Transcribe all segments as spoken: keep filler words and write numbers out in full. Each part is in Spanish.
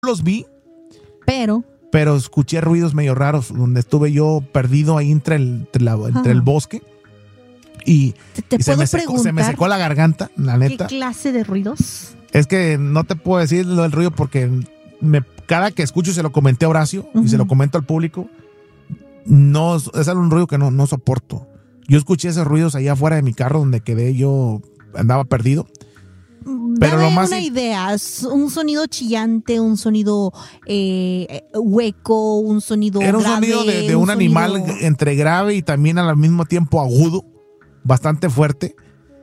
los vi. Pero... Pero escuché ruidos medio raros donde estuve yo perdido ahí entre el, entre la, entre el bosque. Y, ¿Te, te y se, me secó, se me secó la garganta, la neta. ¿Qué clase de ruidos? Es que no te puedo decir lo del ruido porque me, cada que escucho se lo comenté a Horacio uh-huh. y se lo comento al público. No, es un ruido que no, no soporto. Yo escuché esos ruidos allá afuera de mi carro donde quedé yo, andaba perdido. Pero Dame lo más una idea, un sonido chillante, un sonido eh, hueco, un sonido Era un grave, sonido de, de un, un sonido... animal entre grave y también al mismo tiempo agudo, bastante fuerte.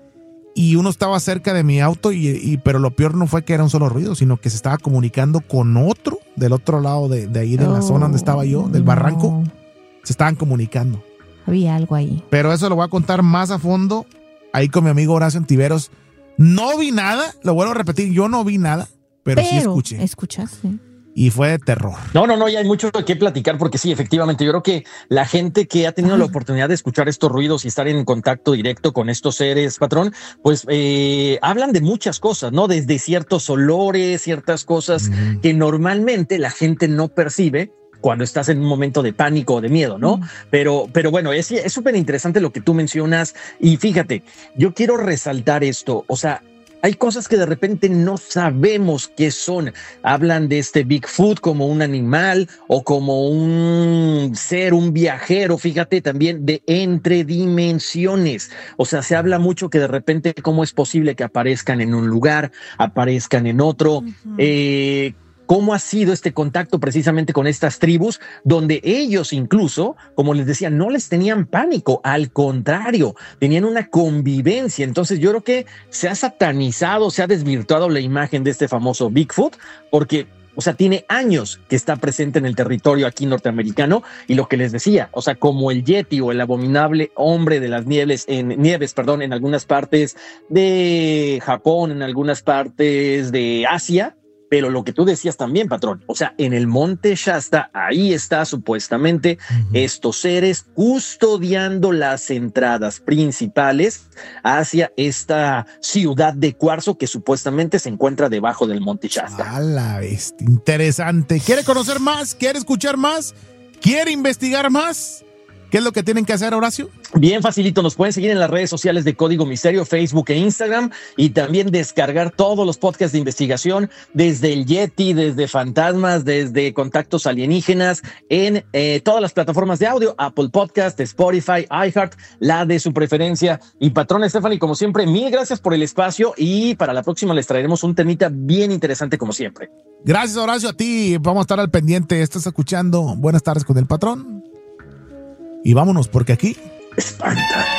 Y uno estaba cerca de mi auto, y, y pero lo peor no fue que era un solo ruido, sino que se estaba comunicando con otro del otro lado de, de ahí, de oh, la zona donde estaba yo, del no. barranco. Se estaban comunicando. Había algo ahí. Pero eso lo voy a contar más a fondo ahí con mi amigo Horacio Antiveros. No vi nada, lo vuelvo a repetir, yo no vi nada, pero, pero sí escuché. Escuchaste. Y fue de terror. No, no, no, ya hay mucho que platicar porque sí, efectivamente, yo creo que la gente que ha tenido ah. la oportunidad de escuchar estos ruidos y estar en contacto directo con estos seres, patrón, pues eh, hablan de muchas cosas, ¿no? Desde ciertos olores, ciertas cosas mm. que normalmente la gente no percibe cuando estás en un momento de pánico o de miedo, ¿no? Mm. Pero, pero bueno, es súper interesante lo que tú mencionas y fíjate, yo quiero resaltar esto, o sea, hay cosas que de repente no sabemos qué son. Hablan de este Bigfoot como un animal o como un ser, un viajero, fíjate también de entre dimensiones. O sea, se habla mucho que de repente cómo es posible que aparezcan en un lugar, aparezcan en otro, uh-huh. eh, cómo ha sido este contacto precisamente con estas tribus, donde ellos incluso, como les decía, no les tenían pánico, al contrario, tenían una convivencia. Entonces yo creo que se ha satanizado, se ha desvirtuado la imagen de este famoso Bigfoot, porque, o sea, tiene años que está presente en el territorio aquí norteamericano, y lo que les decía, o sea, como el Yeti o el abominable hombre de las nieves, en nieves, perdón, en algunas partes de Japón, en algunas partes de Asia. Pero lo que tú decías también, patrón, o sea, en el monte Shasta, ahí está supuestamente uh-huh. estos seres custodiando las entradas principales hacia esta ciudad de cuarzo que supuestamente se encuentra debajo del monte Shasta. A la bestia, interesante. ¿Quiere conocer más? ¿Quiere escuchar más? ¿Quiere investigar más? ¿Qué es lo que tienen que hacer, Horacio? Bien facilito, nos pueden seguir en las redes sociales de Código Misterio, Facebook e Instagram, y también descargar todos los podcasts de investigación desde el Yeti, desde fantasmas, desde contactos alienígenas, en eh, todas las plataformas de audio, Apple Podcast, Spotify, iHeart, la de su preferencia. Y patrón Stephanie, como siempre, mil gracias por el espacio, y para la próxima les traeremos un temita bien interesante como siempre. Gracias, Horacio, a ti. Vamos a estar al pendiente. Estás escuchando Buenas Tardes con el Patrón. Y vámonos, porque aquí espanta.